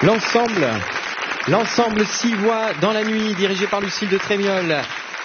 L'ensemble 6 voix dans la nuit, dirigé par Lucille de Trémiol,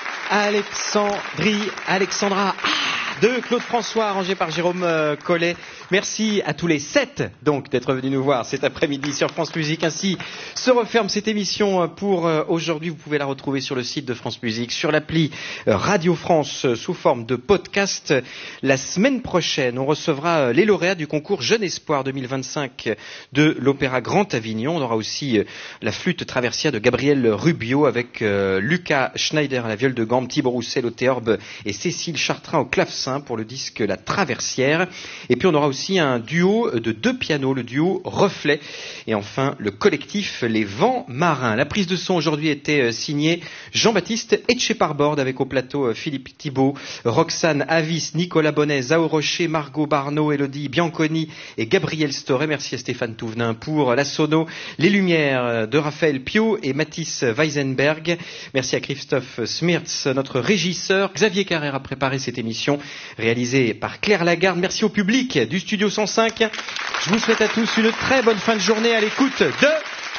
Alexandra de Claude François, arrangé par Jérôme Collet. Merci à tous les 7 donc d'être venus nous voir cet après-midi sur France Musique. Ainsi se referme cette émission pour aujourd'hui. Vous pouvez la retrouver sur le site de France Musique, sur l'appli Radio France sous forme de podcast. La semaine prochaine, on recevra les lauréats du concours Jeune Espoir 2025 de l'Opéra Grand Avignon. On aura aussi la flûte traversière de Gabriel Rubio avec Lucas Schneider à la viole de gambe, Thibaut Roussel au théorbe et Cécile Chartrain au clavecin pour le disque La Traversière. Et puis on aura aussi un duo de 2 pianos, le duo Reflet. Et enfin, le collectif Les Vents Marins. La prise de son aujourd'hui était signée Jean-Baptiste Etcheparbord avec au plateau Philippe Thibault, Roxane Avis, Nicolas Bonnet, Zao Rocher, Margot Barneau, Elodie Bianconi et Gabriel Storé. Merci à Stéphane Touvenin pour la sono. Les lumières de Raphaël Pio et Mathis Weisenberg. Merci à Christophe Smirtz, notre régisseur. Xavier Carrère a préparé cette émission réalisée par Claire Lagarde. Merci au public du Studio 105. Je vous souhaite à tous une très bonne fin de journée à l'écoute de...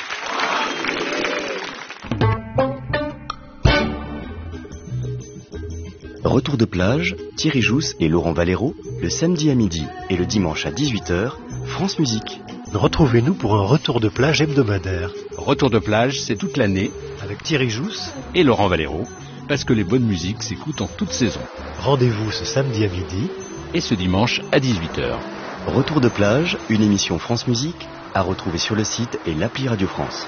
Retour de plage, Thierry Jousse et Laurent Valero, le samedi à midi et le dimanche à 18h, France Musique. Retrouvez-nous pour un retour de plage hebdomadaire. Retour de plage, c'est toute l'année, avec Thierry Jousse et Laurent Valero, parce que les bonnes musiques s'écoutent en toute saison. Rendez-vous ce samedi à midi et ce dimanche à 18h. Retour de plage, une émission France Musique, à retrouver sur le site et l'appli Radio France.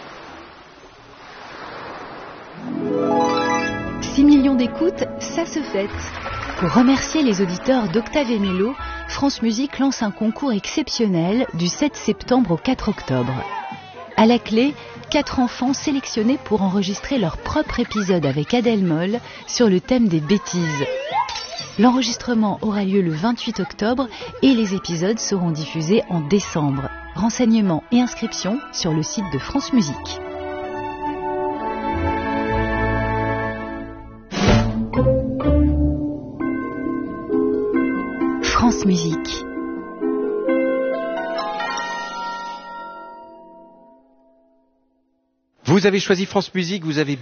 6 millions d'écoutes, ça se fête. Pour remercier les auditeurs d'Octave et Mélo, France Musique lance un concours exceptionnel du 7 septembre au 4 octobre. À la clé, 4 enfants sélectionnés pour enregistrer leur propre épisode avec Adèle Moll sur le thème des bêtises. L'enregistrement aura lieu le 28 octobre et les épisodes seront diffusés en décembre. Renseignements et inscriptions sur le site de France Musique. France Musique. Vous avez choisi France Musique, vous avez